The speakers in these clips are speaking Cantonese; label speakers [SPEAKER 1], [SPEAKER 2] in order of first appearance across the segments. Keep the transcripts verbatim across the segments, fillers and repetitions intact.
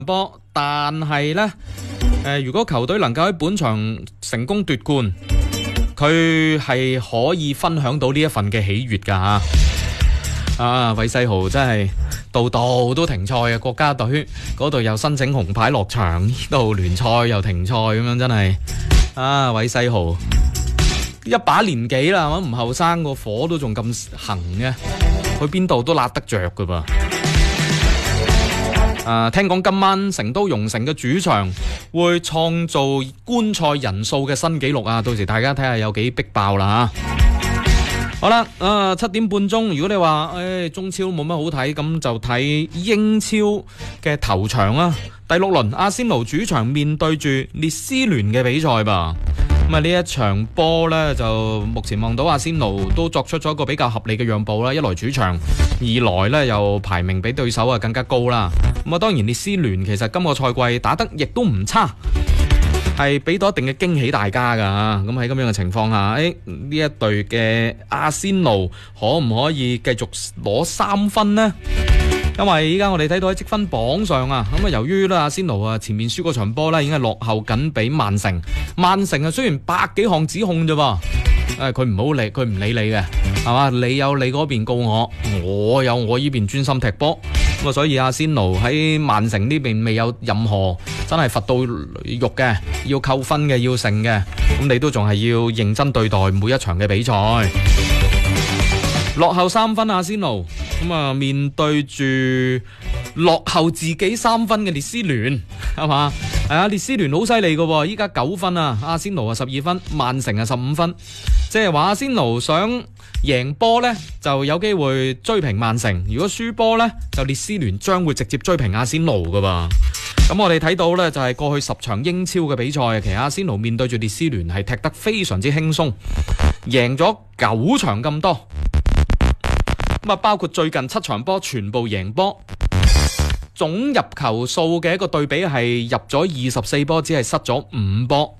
[SPEAKER 1] 波，但係呢，誒，如果球隊能夠喺本場成功奪冠，佢係可以分享到呢一份嘅喜悅噶吓。啊，韋世豪真係度度都停賽啊！國家隊嗰度又申請紅牌落場，呢度聯賽又停賽咁樣，真係啊！韋世豪一把年紀啦，唔後生個火都仲咁行嘅，去邊度都辣得着噶噃。啊，聽講今晚成都蓉城嘅主場會創造觀賽人數嘅新紀錄啊！到時大家睇下有幾逼爆啦吓。好啦，啊七點半鐘，如果你話誒、哎、中超冇乜好睇，咁就睇英超嘅頭場啦。第六輪阿仙奴主場面對住列斯聯嘅比賽吧。咁啊呢一場波呢，就目前望到阿仙奴都作出咗一個比較合理嘅讓步啦。一來主場，二來呢又排名比對手啊更加高啦。咁啊當然列斯聯其實今個賽季打得亦都唔差，係俾到一定嘅驚喜大家噶。咁喺咁樣嘅情況下，誒呢一隊嘅阿仙奴可唔可以繼續攞三分呢？因為依家我哋睇到喺積分榜上啊，咁啊由於咧阿仙奴啊前面輸嗰場波咧已經係落後緊俾曼城，曼城啊雖然百幾項指控啫噃，誒佢唔好理，佢唔理你嘅，係嘛？你有你嗰邊告我，我有我依邊專心踢波。咁啊，所以阿仙奴喺曼城呢邊未有任何真係罰到肉嘅，要扣分嘅，要勝嘅，咁你都仲係要認真對待每一場嘅比賽。落後三分阿仙奴，咁啊面對住落後自己三分嘅列斯聯，係嘛？係啊，列斯聯好犀利嘅，依家九分啊，阿仙奴啊十二分，曼城啊十五分，即係話阿仙奴想贏波呢，就有機會追平曼城；如果輸波呢，就列斯聯將會直接追平阿仙奴噶噃。咁我哋睇到呢，就係過去十場英超嘅比賽，其實阿仙奴面對住列斯聯係踢得非常之輕鬆，贏咗九場咁多。咁啊，包括最近七場波全部贏波，總入球數嘅一個對比係入咗二十四波，只係失咗五波。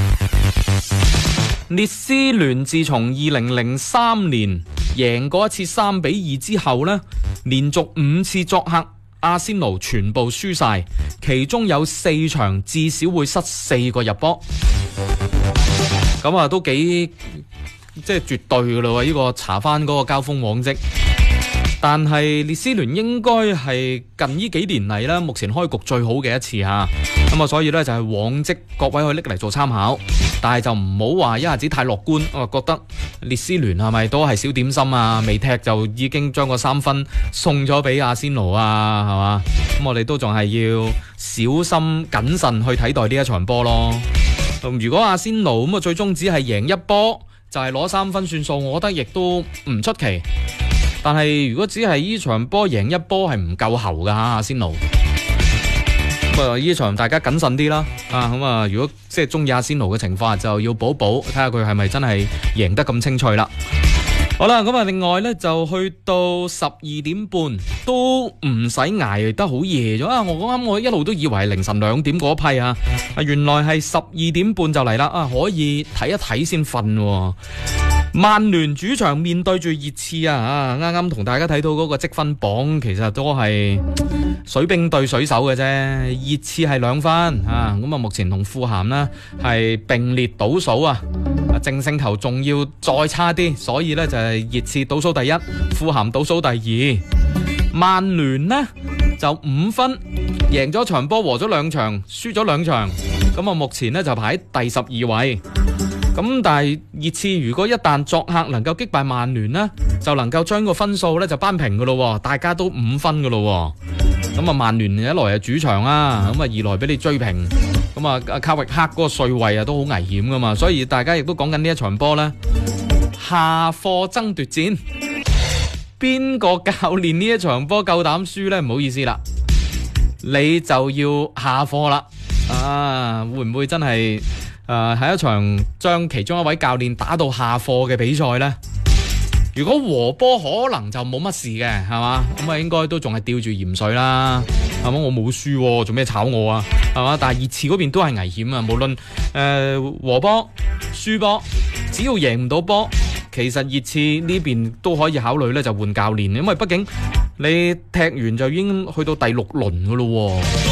[SPEAKER 1] 列斯聯自從二零零三年贏過一次三比二之後呢，連續五次作客阿仙奴全部輸晒，其中有四場至少會失四個入波。咁啊，都幾即係絕對噶啦，呢個查翻嗰個交鋒往績。但係列斯聯應該係近呢幾年嚟啦，目前開局最好嘅一次吓。咁啊，所以呢，就係往績各位可以拎嚟做參考，但係就唔好話一下子太樂觀。我覺得列斯聯係咪都係小點心啊？未踢就已經將個三分送咗俾阿仙奴啊，係嘛？咁我哋都仲係要小心謹慎去睇待呢一場波咯。如果阿仙奴咁啊，最終只係贏一波就係攞三分算數，我覺得亦都唔出奇。但係如果只係呢場波贏一波係唔夠喉噶吓，阿仙奴。咁啊，呢場大家謹慎啲啦。啊，咁啊，如果即係中意阿仙奴嘅情況，就要補補，睇下佢係咪真係贏得咁清脆啦。好啦，咁啊，另外呢，就去到十二點半都唔使挨得好夜咗啊！我啱我一路都以為係凌晨兩點嗰批啊，啊原來係十二點半就嚟啦啊！可以睇一睇先瞓。曼聯主場面對住熱刺啊！啊，啱啱同大家睇到嗰個積分榜，其實都係水兵對水手嘅啫。熱刺係兩分啊，咁啊目前同富咸呢係並列倒數啊，淨勝球仲要再差啲，所以呢就係熱刺倒數第一，富咸倒數第二。曼聯呢就五分，贏咗場波，和咗兩場，輸咗兩場，咁啊目前呢就排喺第十二位。咁但係熱刺如果一旦作客能夠擊敗曼聯呢，就能夠將個分數呢就扳平噶咯，大家都五分噶咯。咁啊曼聯一來係主場啦，咁啊二來俾你追平，咁啊卡域克嗰個帥位啊都好危險噶嘛，所以大家亦都講緊呢一場波呢，下課爭奪戰，邊個教練呢一場波夠膽輸呢？唔好意思啦，你就要下課啦。啊，會唔會真係？誒，係、呃、一場將其中一位教練打到下課嘅比賽呢？如果和波可能就冇乜事嘅，係嘛？咁啊應該都仲係吊住鹽水啦，係嘛？我冇輸，做咩炒我啊？係嘛？但係熱刺嗰邊都係危險啊！無論誒、呃、和波、輸波，只要贏唔到波，其實熱刺呢邊都可以考慮咧，就換教練，因為畢竟你踢完就已經去到第六輪噶咯。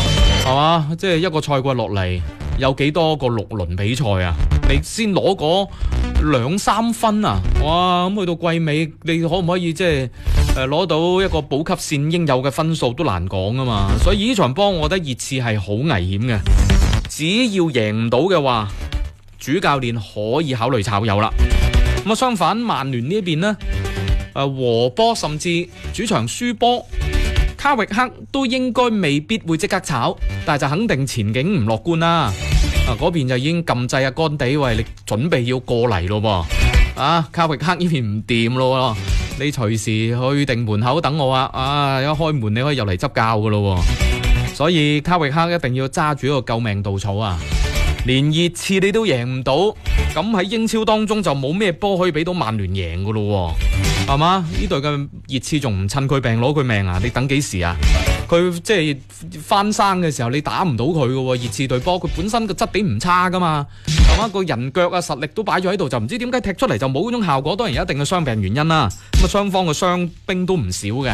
[SPEAKER 1] 係嘛？即係一個賽季落嚟，有幾多個六輪比賽啊？你先攞嗰兩三分啊！哇！咁去到季尾，你可唔可以即係誒攞到一個保級線應有嘅分數都難講啊嘛！所以呢場波，我覺得熱刺係好危險嘅。只要贏唔到嘅話，主教練可以考慮炒魷啦。咁啊，相反，曼聯呢邊呢，誒和波甚至主場輸波，卡域克都應該未必會即刻炒，但係就肯定前景唔樂觀啦。啊，嗰邊就已經撳掣阿干地，喂，你準備要過嚟咯噃。啊，卡域克呢邊唔掂咯，你隨時去定門口等我啊。啊，一開門你可以入嚟執教噶咯。所以卡域克一定要揸住一個救命稻草啊！連熱刺你都贏唔到，咁喺英超當中就冇咩波可以俾到曼聯贏噶咯，係嘛？呢隊嘅熱刺仲唔趁佢病攞佢命啊？你等幾時啊？佢即係翻生嘅時候，你打唔到佢噶。熱刺隊波佢本身個質地唔差噶嘛，係嘛？個人腳啊實力都擺咗喺度，就唔知點解踢出嚟就冇嗰種效果。當然有一定嘅傷病原因啦。咁啊，雙方嘅傷兵都唔少嘅。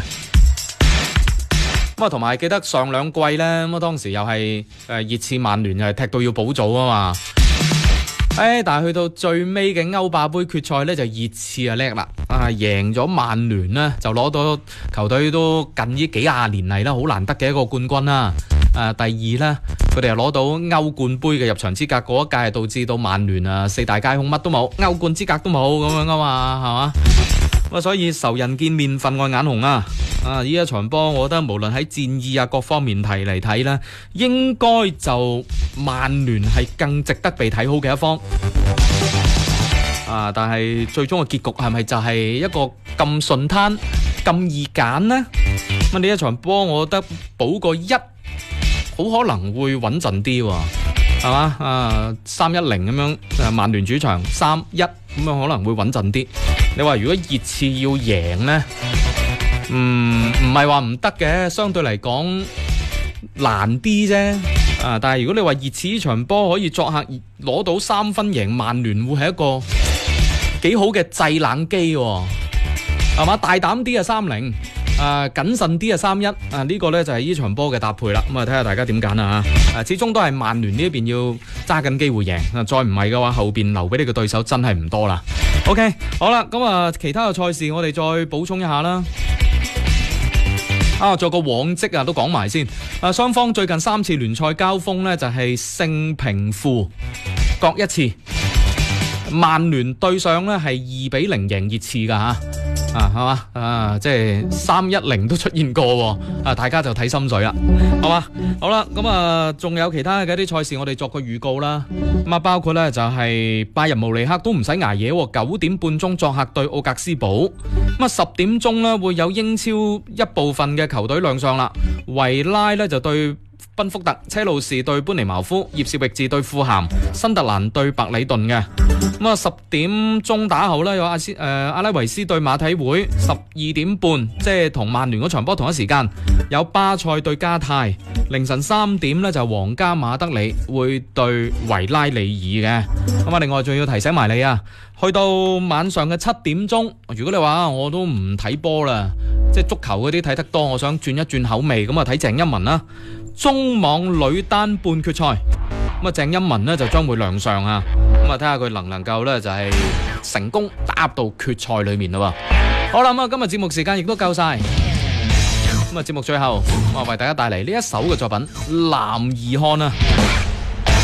[SPEAKER 1] 咁啊，同埋記得上兩季呢，咁啊當時又係誒熱刺曼聯又係踢到要補組啊嘛。誒，但係去到最尾嘅歐霸杯決賽呢，就熱刺啊叻啦，啊贏咗曼聯呢，就攞到球隊都近呢幾廿年嚟啦，好難得嘅一個冠軍啦。誒、啊，第二呢，佢哋又攞到歐冠杯嘅入場資格，嗰一屆導致到曼聯啊四大皆空，乜都冇，歐冠資格都冇咁樣噶嘛，係嘛？咁啊，所以仇人見面，分外眼紅啊！啊，呢一場波，我覺得無論喺戰意啊各方面提嚟睇呢，應該就曼聯係更值得被睇好嘅一方。啊，但係最終嘅結局係咪就係一個咁順攤、咁易揀呢？咁呢一場波，我覺得補個一，好可能會穩陣啲喎。係嘛？啊，三一零咁樣，曼聯主場三一咁樣可能會穩陣啲。你話如果熱刺要贏呢，唔唔係話唔得嘅，相對嚟講難啲啫。啊，但係如果你話熱刺呢場波可以作客攞到三分贏曼聯，會係一個幾好嘅製冷機，係嘛？大膽啲啊三零。啊，謹慎啲啊，三一啊，呢、這個呢就係、是、呢場波嘅搭配啦。咁啊，睇下大家點揀啊吓。始終都係曼聯呢一邊要揸緊機會贏。啊，再唔係嘅話，後邊留俾你嘅對手真係唔多啦。OK， 好啦，咁啊，其他嘅賽事我哋再補充一下啦。啊，做個往績啊，都講埋先。啊，雙方最近三次聯賽交鋒呢，就係勝平負各一次。曼聯對上呢係二比零贏熱刺噶吓。啊，係嘛？啊，即係三一零都出現過，啊，大家就睇心水啦，好嘛？好啦，咁啊，仲有其他嘅啲賽事，我哋作個預告啦。咁啊，包括呢就係拜仁慕尼黑都唔使挨夜，九點半鐘作客對奧格斯堡。咁啊，十點鐘呢會有英超一部分嘅球隊亮相啦，維拉呢就對賓福特，車路士對班尼茅夫，葉士域治對富咸，新特蘭對白里頓嘅。咁啊，十點鐘打後呢，有阿斯誒、呃、阿拉維斯對馬體會，十二點半即係同曼聯嗰場波同一時間，有巴塞對加泰，凌晨三點呢，就皇家馬德里會對維拉利爾嘅。咁啊，另外仲要提醒埋你啊，去到晚上嘅七點鐘，如果你話我都唔睇波啦，即係足球嗰啲睇得多，我想轉一轉口味，咁啊睇鄭欽文啦，中網女單半決賽，咁啊鄭欽文呢就將會亮相啊，咁啊睇下佢能唔能夠呢就係成功打入到決賽裏面咯。好啦，咁啊今日節目時間亦都夠晒，咁啊節目最後我為大家帶嚟呢一首嘅作品《男兒漢》啊。